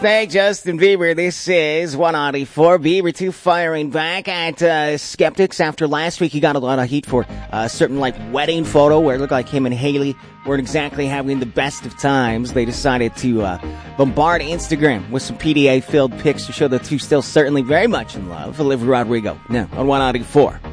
Hey, Justin Bieber. This is 194. Bieber 2 firing back at skeptics after last week. He got a lot of heat for a certain wedding photo where it looked like him and Haley weren't exactly having the best of times. They decided to bombard Instagram with some PDA-filled pics to show the two still certainly very much in love. Olivia Rodrigo now on 194.